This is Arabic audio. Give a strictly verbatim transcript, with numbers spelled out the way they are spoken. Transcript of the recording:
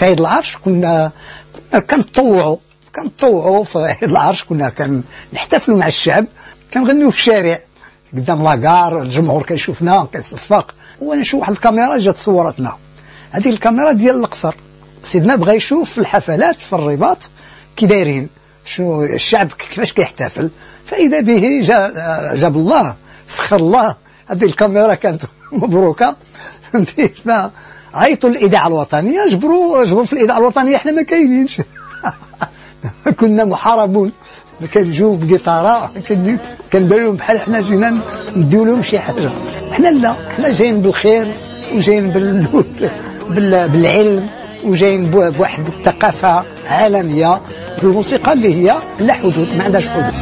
في عيد العرش كنا كنا كنطوعوا كنطوعوا في عيد العرش، كنا كنحتفلوا مع الشعب، كنغنيو في الشارع قدام لاكار، الجمهور كيشوفنا كيصفق. وانا نشوف واحد الكاميرا جات صورتنا، هذيك الكاميرا ديال القصر. سيدنا بغى يشوف الحفلات في الرباط كي دايرين، شنو الشعب كيفاش كيحتفل، فاذا به جا جاب الله سخر الله هذه الكاميرا كانت مبروكه. فهمتي؟ عيطوا للاذاعه الوطنيه، جبروا جبروا في الاذاعه الوطنيه، احنا ما كاينينش. كنا محاربون، كنجيو بقيطاره، كنبان لهم بحال حنا جينا نديو لهم شي حاجه. حنا لا، حنا جايين بالخير وجايين بال... بال... بالعلم، وجايين بواحد الثقافه عالميه بالموسيقى اللي هي لا حدود، ما عندهاش حدود.